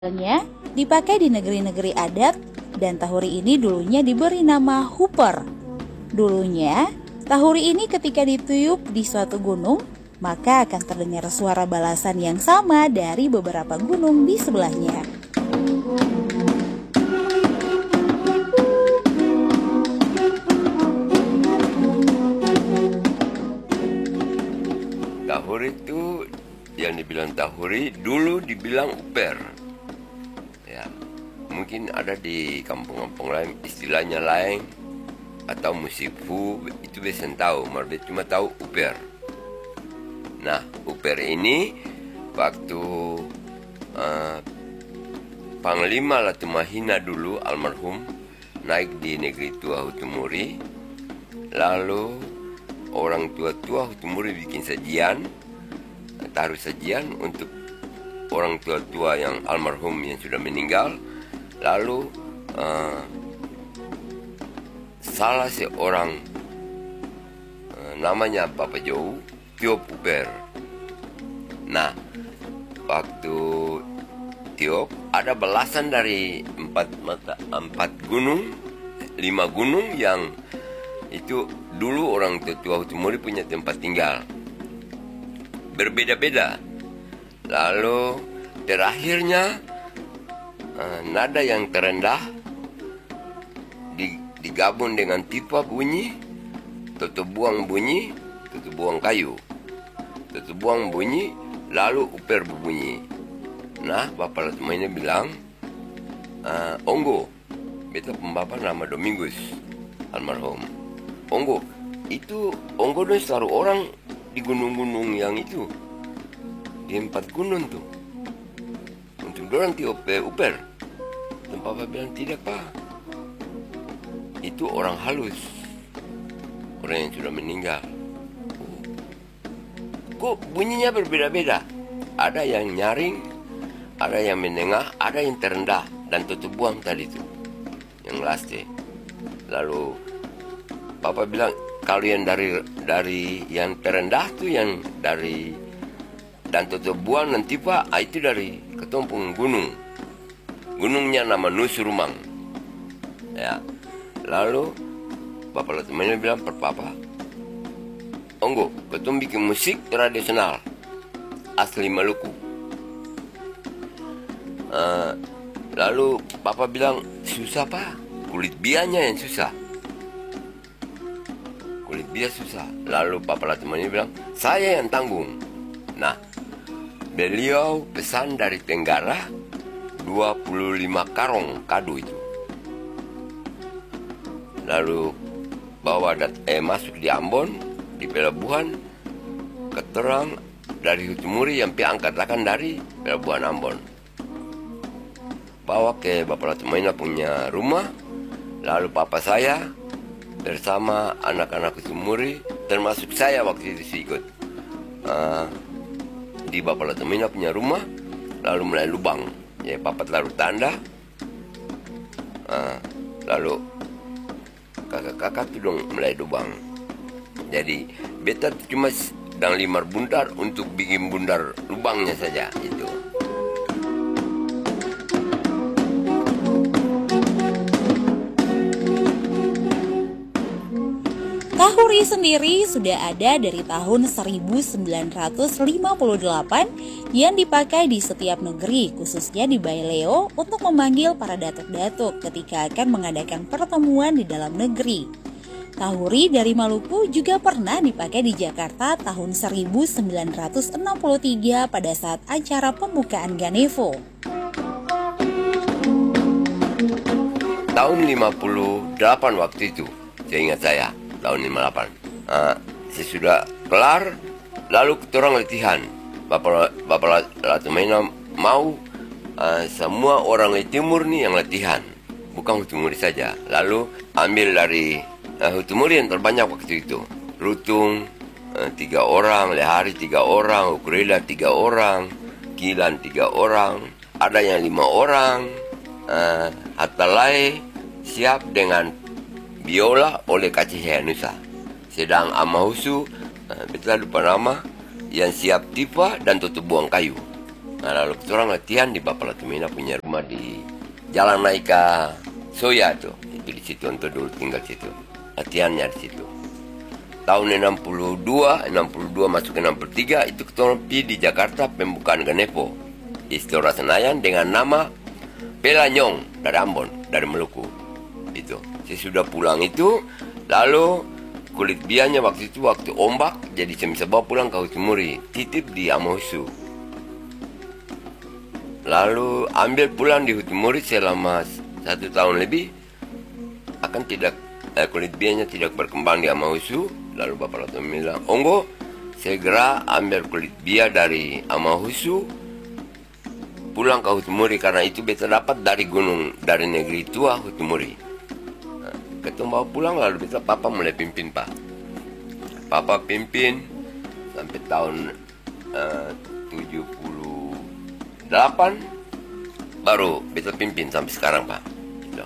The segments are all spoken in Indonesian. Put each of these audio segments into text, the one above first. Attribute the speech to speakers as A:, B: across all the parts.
A: Misalnya, dipakai di negeri-negeri adat dan tahuri ini dulunya diberi nama Hooper. Dulunya, tahuri ini ketika ditiup di suatu gunung, maka akan terdengar suara balasan yang sama dari beberapa gunung di sebelahnya.
B: Tahuri itu yang dibilang tahuri dulu dibilang uper. Ya, mungkin ada di kampung-kampung lain istilahnya lain atau musifu itu biasanya tahu, mereka cuma tahu uper. Nah, uper ini waktu Panglima Latumahina dulu almarhum naik di negeri Tua Hutumuri, lalu orang tua-tua Hutumuri bikin sajian, taruh sajian untuk orang tua-tua yang almarhum yang sudah meninggal. Lalu salah seorang namanya Bapak Jou tiup uper. Nah, waktu tiup ada belasan dari empat gunung, 5 gunung yang itu dulu orang tua Hutumuri punya tempat tinggal. Berbeda-beda. Lalu terakhirnya nada yang terendah digabung dengan pipa bunyi, tutup buang bunyi, tutup buang kayu, tutup buang bunyi, lalu uper berbunyi. Nah, Bapak Latumahina bilang, Onggo, beta pembapa nama Domingus almarhum. Onggo, itu Onggo dan selalu orang di gunung-gunung yang itu, di 4 gunung tuh, untuk dorang tiup uper. Dan Papa bilang, tidak Pak, itu orang halus, orang yang sudah meninggal. Kok bunyinya berbeda-beda? Ada yang nyaring, ada yang menengah, ada yang terendah, dan tutup buang tadi tuh, yang laste. Lalu Papa bilang, kalau yang dari yang terendah tuh, yang dari dan tutup buang nanti Pak, itu dari ketumpung gunung. Gunungnya nama Nusurumang. Ya. Lalu Bapak Latumahina bilang per Papa, Onggo, betul bikin musik tradisional asli Maluku. Lalu Papa bilang, susah Pak, kulit bianya yang susah. Kulit bia susah. Lalu Bapak Latumahina bilang, saya yang tanggung. Nah, beliau pesan dari Tenggara 25 karong kado itu. Lalu bawa masuk di Ambon, di pelabuhan, keterang dari Hutumuri yang angkatakan dari pelabuhan Ambon. Bawa ke Bapak Latumahina punya rumah. Lalu papa saya bersama anak-anak Hutumuri, termasuk saya waktu itu ikut di Bapak Latumahina punya rumah. Lalu mulai lubang, ya papa taruh tanda. Lalu kakak-kakak tuh dong mulai lubang. Jadi beta cuma sedang limar bundar untuk bikin bundar lubangnya saja itu.
A: Tahuri sendiri sudah ada dari tahun 1958 yang dipakai di setiap negeri, khususnya di Baileo, untuk memanggil para datuk-datuk ketika akan mengadakan pertemuan di dalam negeri. Tahuri dari Maluku juga pernah dipakai di Jakarta tahun 1963 pada saat acara pembukaan Ganevo.
B: Tahun 58 waktu itu, seingat saya. Tahun 58. Sesudah kelar, lalu kita orang latihan. Bapak Latumahina mau semua orang Timur nih yang latihan, bukan Hutumuri saja. Lalu ambil dari Hutumuri yang terbanyak waktu itu. Rutung 3 orang, Lehari 3 orang, Ukurela 3 orang, Kilan 3 orang, ada yang 5 orang, Hatalai siap dengan biola oleh Kacih Nusa. Sedang Amahusu, betul lupa nama, yang siap tipa dan tutup buang kayu. Nah, lalu kita orang latihan di Bapak Latumina punya rumah di Jalan Naika Soya tuh. Itu di situ untuk dulu tinggal situ. Latihannya di situ. Tahun 62 masuk ke 63 itu kita orang pergi di Jakarta pembukaan Ganepo. Istora Senayan dengan nama Pelanyong dari Ambon, dari Maluku. Itu. Sesudah pulang itu, lalu kulit bianya waktu itu waktu ombak, jadi saya bisa bawa pulang ke Hutumuri, titip di Amohusu. Lalu ambil pulang di Hutumuri selama 1 tahun lebih, akan tidak kulit bianya tidak berkembang di Amohusu. Lalu Bapak Latumina bilang, "Onggo, segera ambil kulit bia dari Amohusu pulang ke Hutumuri, karena itu beta dapat dari gunung, dari negeri tua Hutumuri." Kita bawa pulang, lalu beta papa mulai pimpin, Pak. Papa pimpin sampai tahun 78 baru beta pimpin sampai sekarang, Pak. Gitu.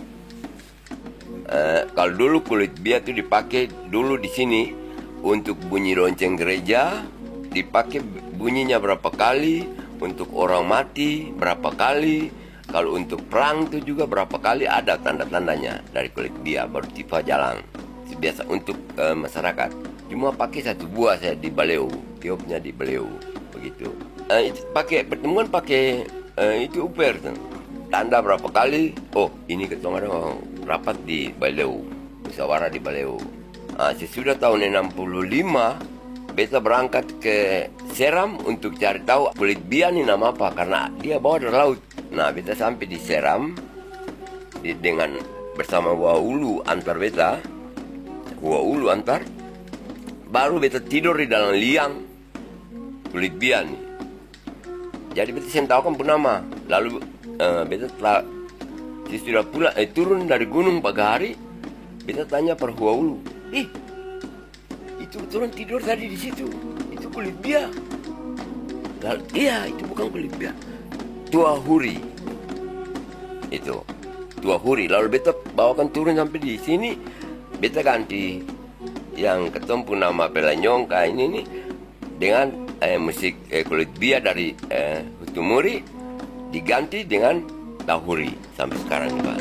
B: Kalau dulu kulit bia itu dipakai dulu di sini untuk bunyi lonceng gereja, dipakai bunyinya berapa kali, untuk orang mati berapa kali, kalau untuk perang itu juga berapa kali, ada tanda-tandanya dari kulit bia baru tifa jalan. Biasa untuk masyarakat. Cuma pakai 1 buah saya di Baleu, tiupnya di Baleu begitu. Pakai pertemuan pakai itu uper, tanda berapa kali. Oh, ini ketemu orang rapat di Baleu, musyawarah di Baleu. Sesudah tahun 65 beta berangkat ke Seram untuk cari tahu kulit bia ini nama apa, karena dia bawa dari laut. Nah, beta sampai di Seram dengan bersama Waulu antar beta, Waulu antar, baru beta tidur di dalam liang kulit bia nih. Jadi beta sentahukan pun nama. Lalu beta telah sudah pula turun dari gunung pagi hari, beta tanya per Waulu, itu turun tidur tadi di situ, itu kulit bia. Lalu, iya, itu bukan kulit bia, tua huri. Itu tua huri. Lalu beta bawakan turun sampai di sini, beta ganti yang ketemu nama Pelanyong kayak ini nih dengan musik kulit bia dari Hutumuri diganti dengan tahuri sampai sekarang, Pak.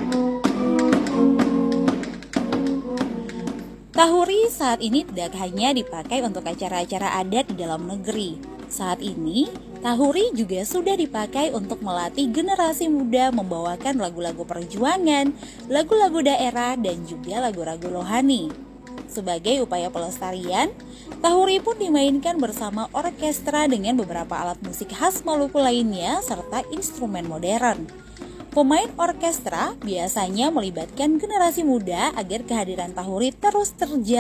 A: Tahuri saat ini tidak hanya dipakai untuk acara-acara adat di dalam negeri. Saat ini, tahuri juga sudah dipakai untuk melatih generasi muda membawakan lagu-lagu perjuangan, lagu-lagu daerah, dan juga lagu-lagu rohani. Sebagai upaya pelestarian, tahuri pun dimainkan bersama orkestra dengan beberapa alat musik khas Maluku lainnya serta instrumen modern. Pemain orkestra biasanya melibatkan generasi muda agar kehadiran tahuri terus terjaga